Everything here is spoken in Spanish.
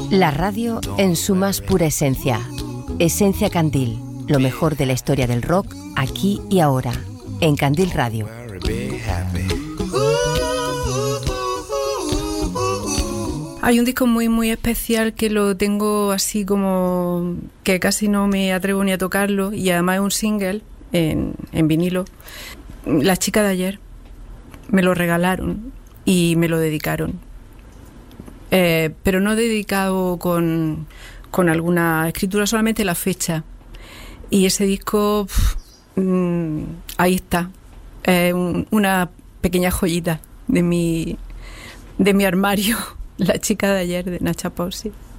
La radio en su más pura esencia. Esencia Candil, lo mejor de la historia del rock, aquí y ahora, en Candil Radio. Hay un disco muy muy especial que lo tengo así como que casi no me atrevo ni a tocarlo, y además es un single en vinilo. Las chicas de ayer me lo regalaron y me lo dedicaron, pero no dedicado con alguna escritura, solamente la fecha. Y ese disco, ahí está, una pequeña joyita de mi armario. La chica de ayer, de Nacha Pousi.